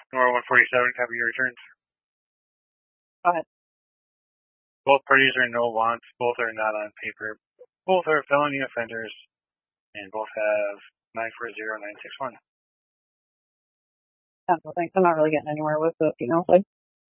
Nor 147, copy your returns. Go ahead. Both parties are no wants, both are not on paper, both are felony offenders, and both have 940961. Well, thanks. I'm not really getting anywhere with the female side.